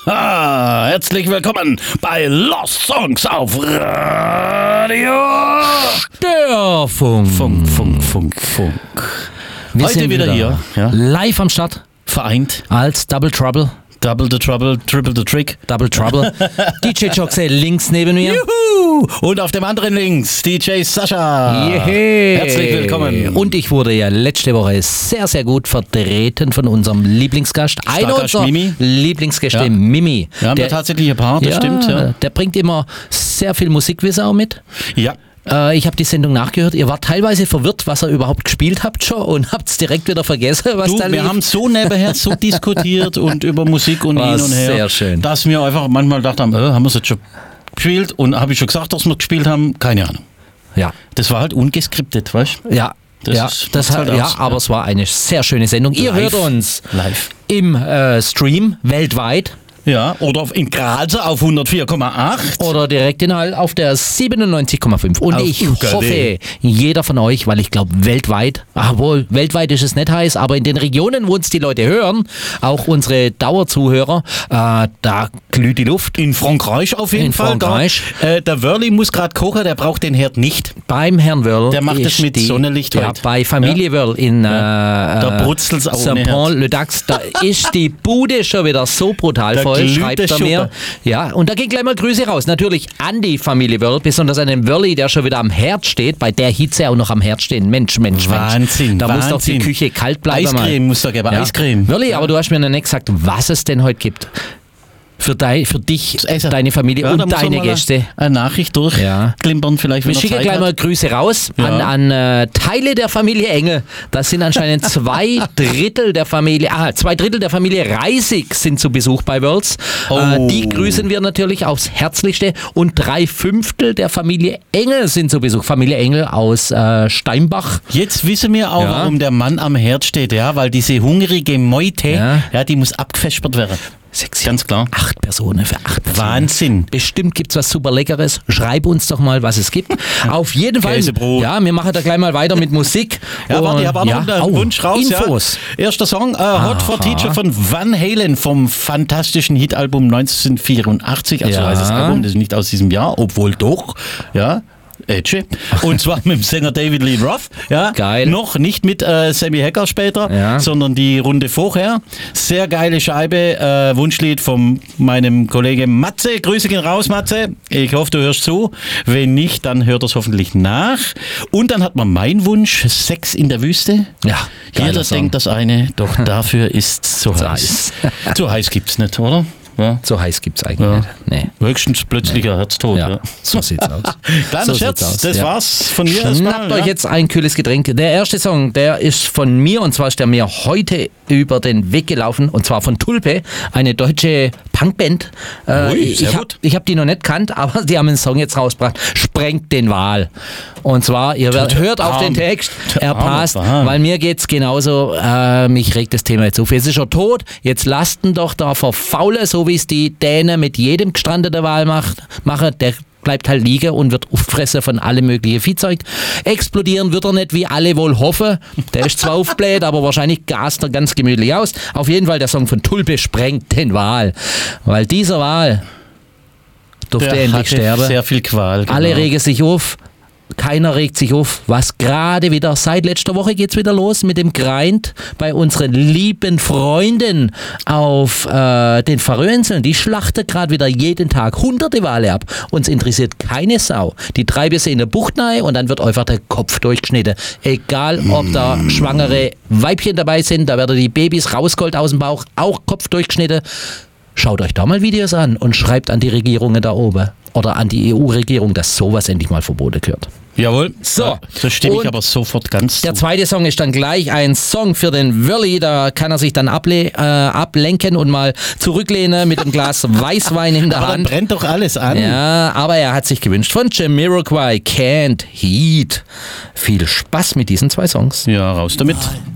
Herzlich willkommen bei Lost Songs auf Radio. Der Funk. Funk. Wir Heute sind wieder hier. Ja. Live am Start Vereint. als Double Trouble. Double the Trouble, Triple the Trick. Double Trouble. DJ Joxe links neben mir. Juhu! Und auf dem anderen links DJ Sascha. Yehe. Herzlich willkommen. Und ich wurde ja letzte Woche sehr, sehr gut vertreten von unserem Lieblingsgast. Einer unserer Mimi. Lieblingsgäste, Ja. Mimi. Wir haben ja tatsächlich ein paar, das stimmt. Ja. Der bringt immer sehr viel Musikwissen auch mit. Ja. Ich habe die Sendung nachgehört. Ihr wart teilweise verwirrt, was ihr überhaupt gespielt habt schon und habt es direkt wieder vergessen, was Du, da lief. wir haben so nebenher so diskutiert und über Musik und War hin und her, sehr schön. dass wir einfach manchmal gedacht haben, haben wir es jetzt schon gespielt und habe ich schon gesagt, dass wir gespielt haben? Keine Ahnung. Ja. Das war halt ungeskriptet, weißt du? Ja, Das ja, ist- das macht's halt ja, aus. aber es war eine sehr schöne Sendung. Ihr Live. hört uns Live. im Stream weltweit Ja, oder in Grazer auf 104,8. oder direkt in Hall auf der 97,5. Und Auf ich UKW. hoffe, jeder von euch, weil ich glaube weltweit, obwohl weltweit ist es nicht heiß, aber in den Regionen, wo uns die Leute hören, auch unsere Dauerzuhörer, da glüht die Luft. In Frankreich auf jeden In Fall. Frankreich. Der Wörli muss gerade kochen, der braucht den Herd nicht. Beim Herrn Wörl. Der macht es ist mit Sonnenlicht Ja, heute. bei Familie Wörl in Da brutzelt's auch ohne Saint-Paul-le-Dax. Da ist die Bude schon wieder so brutal Da voll, glüht schreibt der er mir. Schuppe. Ja, und da gehen gleich mal Grüße raus. Natürlich an die Familie Wörl, besonders an den Wörli, der schon wieder am Herd steht. Bei der Hitze auch noch am Herd stehen. Mensch. Wahnsinn, Da muss doch die Wahnsinn. Küche kalt bleiben. Eiscreme muss da geben, Eiscreme. Wörli, aber du hast mir noch nicht gesagt, was es denn heute gibt. Für dich, Essen. deine Familie Ja, da und muss deine man mal Gäste. Eine Nachricht durchklimpern, vielleicht, wenn Wir er schicken Zeit gleich hat. mal Grüße raus Ja. an Teile der Familie Engel. Das sind anscheinend 2/3 der Familie, 2/3 der Familie Reisig sind zu Besuch bei Worlds. Oh. Die grüßen wir natürlich aufs Herzlichste. Und 3/5 der Familie Engel sind zu Besuch. Familie Engel aus Steinbach. Jetzt wissen wir auch, Ja. warum der Mann am Herd steht, ja, weil diese hungrige Meute, Ja. die muss abgefespert werden. Sexy. Ganz klar. 8 Personen für 8 Personen. Wahnsinn. Bestimmt gibt's was super Leckeres. Schreib uns doch mal, was es gibt. Auf jeden Fall. Käsebrot. Ja, wir machen da gleich mal weiter mit Musik. Ja, warte, ich habe auch noch einen Wunsch raus. Infos. Ja. Erster Song, Hot for Teacher von Van Halen vom fantastischen Hitalbum 1984. Also Ja. heißt das Album, das ist nicht aus diesem Jahr, obwohl doch. Ja. Edge. Und zwar mit dem Sänger David Lee Roth. Ja. Geil. Noch nicht mit Sammy Hagar später, Ja. sondern die Runde vorher. Sehr geile Scheibe. Wunschlied von meinem Kollegen Matze. Grüße gehen raus, Matze. Ich hoffe, du hörst zu. Wenn nicht, dann hört das hoffentlich nach. Und dann hat man mein Wunsch, Sex in der Wüste. Ja, geiler Jeder Song. denkt das eine, doch dafür ist es zu Zu heiß. Zu heiß gibt's nicht, oder? Ja. So heiß gibt's eigentlich Ja. nicht. Nee. Höchstens plötzlicher Herztod. Ja, Ja. so sieht's aus. Kleiner So Scherz, sieht's aus, das ja. war's von mir Schnappt erstmal. euch jetzt ein kühles Getränk. Der erste Song, der ist von mir und zwar ist der mir heute über den Weg gelaufen und zwar von Tulpe, eine deutsche Punkband. Ui, sehr ich gut. habe die noch nicht kannt, aber die haben einen Song jetzt rausgebracht. Sprengt den Wal. Und zwar, ihr hört auf den Text, er arme passt, Wal. weil mir geht's genauso, mich regt das Thema jetzt auf. Jetzt ist er tot, jetzt lasst ihn doch da verfaulen, so wie es die Dänen mit jedem gestrandeten Wal machen. Der bleibt halt liegen und wird auffressen von allem möglichen Viehzeug. Explodieren wird er nicht, wie alle wohl hoffen. Der ist zwar aufgebläht, aber wahrscheinlich gast er ganz gemütlich aus. Auf jeden Fall der Song von Tulpe sprengt den Wal. Weil dieser Wal durfte Der endlich hatte sterben. sehr viel Qual. Genau. Alle regen sich auf. Keiner regt sich auf, was gerade wieder, seit letzter Woche geht's wieder los mit dem Grind bei unseren lieben Freunden auf den Färöerinseln. Die schlachten gerade wieder jeden Tag hunderte Wale ab. Uns interessiert keine Sau. Die treiben sie in der Bucht rein und dann wird einfach der Kopf durchgeschnitten. Egal, ob da schwangere Weibchen dabei sind, da werden die Babys rausgeholt aus dem Bauch, auch Kopf durchgeschnitten. Schaut euch da mal Videos an und schreibt an die Regierungen da oben oder an die EU-Regierung, dass sowas endlich mal verboten gehört. Jawohl. So. Ja, das stimme ich Und aber sofort ganz Der zu. zweite Song ist dann gleich ein Song für den Wörli, da kann er sich dann ablenken und mal zurücklehnen mit einem Glas Weißwein in der Aber dann Hand. brennt doch alles an. Ja, aber er hat sich gewünscht von Jamiroquai, Can't Heat. Viel Spaß mit diesen 2 Songs. Ja, raus damit.